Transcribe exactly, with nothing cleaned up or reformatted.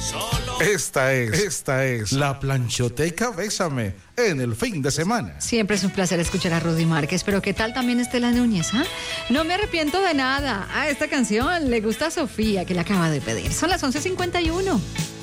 Esta es, esta es la Planchoteca Bésame en el fin de semana. Siempre es un placer escuchar a Rudy Márquez, pero ¿qué tal también Estela Núñez? ¿Ah? No me arrepiento de nada. A esta canción le gusta a Sofía, que la acaba de pedir. Son las once cincuenta y uno.